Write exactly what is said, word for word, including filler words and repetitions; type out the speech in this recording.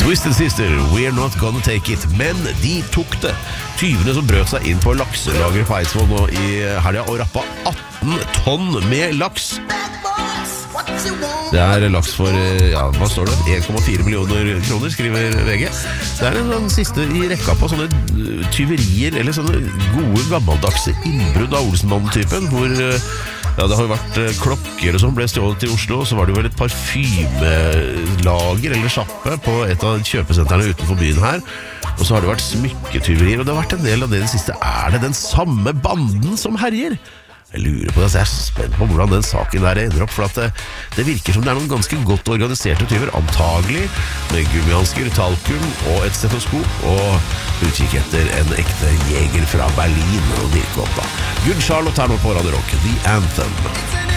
Twisted Sister, We're Not Gonna Take It. Men de tok det. Tyvene som brøt seg inn på lakselager på Eidsvoll nå i helga og rappa atten tonn med laks. Det er laks for, ja, hva står det? en komma fire millioner kroner, skriver V G. Det er en sånn siste i rekka på sånne tyverier, eller sånne gode gammeldagse innbrudd av Olsenmannen-typen, hvor ja, det har jo vært klokker og sånn ble stjålet i Oslo, og så var det vel et parfymelager eller sjappe på et av kjøpesentrene utenfor byen her, og så har det vært smykketyverier, og det har vært en del av det den siste. Er det den samme banden som herjer? Jeg lurer på det, så jeg er så spent på hvordan den saken der ender opp, for at det, det virker som det er noen ganske godt organiserte tyver, antagelig med gummihansker, talkum og et stetoskop, og utkikk etter en ekte jeger fra Berlin og dirke opp da. Good Charlotte her nå på Radio Rock, The Anthem.